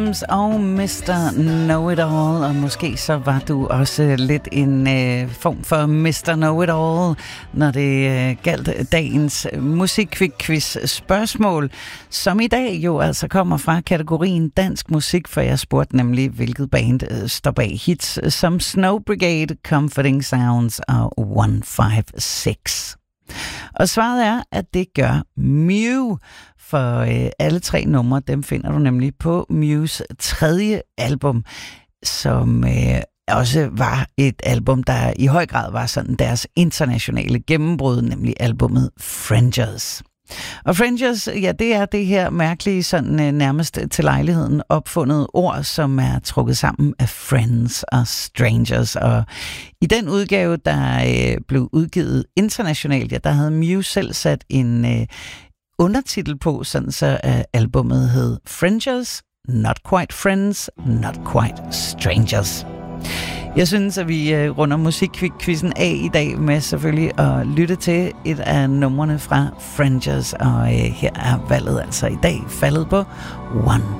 Og Mr. Know-It-All, og måske så var du også lidt en form for Mr. Know-It-All, når det galt dagens musikquiz spørgsmål, som i dag jo altså kommer fra kategorien dansk musik, for jeg spurgte nemlig, hvilket band står bag hits som Snow Brigade, Comforting Sounds og 156. Og svaret er, at det gør Mew. For alle tre numre, dem finder du nemlig på Mews tredje album, som også var et album, der i høj grad var sådan deres internationale gennembrud, nemlig albumet Fringers. Og Fringers, ja, det er det her mærkelige, sådan nærmest til lejligheden opfundet ord, som er trukket sammen af friends og strangers. Og i den udgave, der blev udgivet internationalt, ja, der havde Mew selv sat en undertitel på, sådan så albumet hed Fringers, Not Quite Friends, Not Quite Strangers. Jeg synes, at vi runder musikquizzen af i dag med selvfølgelig at lytte til et af numrene fra Fringers, og her er valget altså i dag faldet på 156.